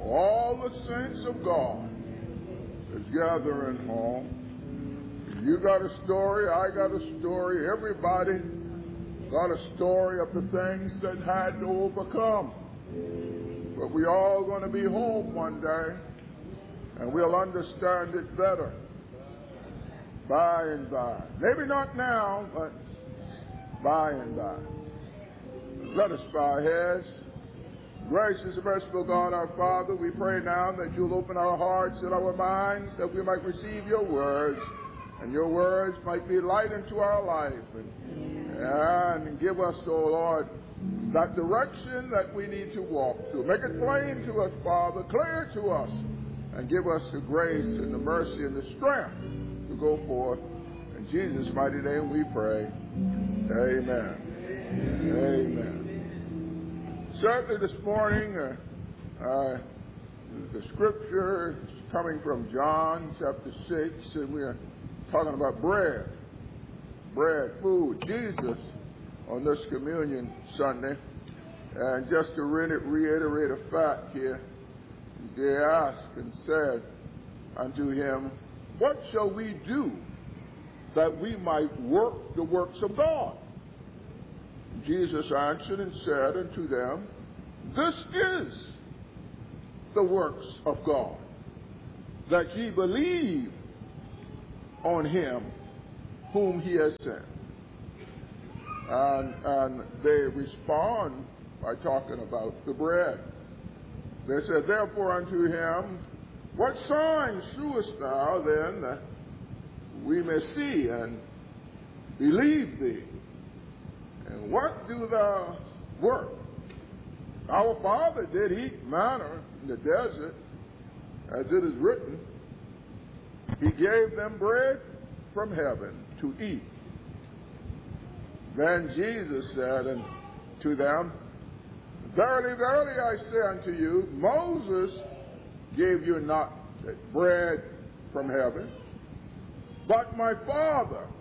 all the saints of God is gathering home. You got a story, I got a story, everybody got a story of the things that had to overcome. But we all going to be home one day, and we'll understand it better by and by. Maybe not now, but by and by. Let us bow our heads. Gracious and merciful God, our Father, we pray now that you'll open our hearts and our minds that we might receive your words, and your words might be light into our life, and give us, oh Lord, that direction that we need to walk through. Make it plain to us, Father, clear to us, and give us the grace and the mercy and the strength to go forth. In Jesus' mighty name we pray. Amen. Amen. Certainly this morning, the scripture is coming from John chapter 6, and we are talking about bread, food. Jesus, on this Communion Sunday, and just to reiterate a fact here, they asked and said unto him, what shall we do that we might work the works of God? Jesus answered and said unto them, this is the works of God, that ye believe on him whom he has sent. And they respond by talking about the bread. They said, therefore unto him, what sign shewest thou then that we may see and believe thee? And what do thou work? Our father did eat manna in the desert, as it is written, he gave them bread from heaven to eat. Then Jesus said unto them, verily, verily, I say unto you, Moses gave you not bread from heaven, but my Father